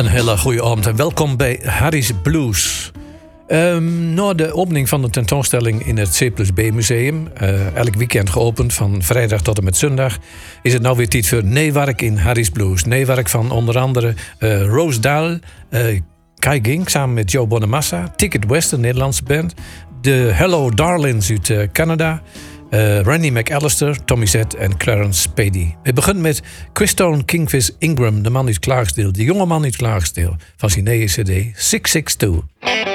Een hele goede avond en welkom bij Harry's Blues. Na de opening van de tentoonstelling in het C+B Museum, elk weekend geopend van vrijdag tot en met zondag, is het nou weer tijd voor Neewerk in Harry's Blues. Neewerk van onder andere Rose Dahl, Kai Gink samen met Joe Bonamassa, Ticket West, een Nederlandse band, de Hello Darlings uit Canada, Randy McAllister, Tommy Zet en Clarence Spady. We beginnen met Christone Kingfish Ingram, de man uit Clarksdale, de jonge man uit Clarksdale, van zijn nieuwe CD 662.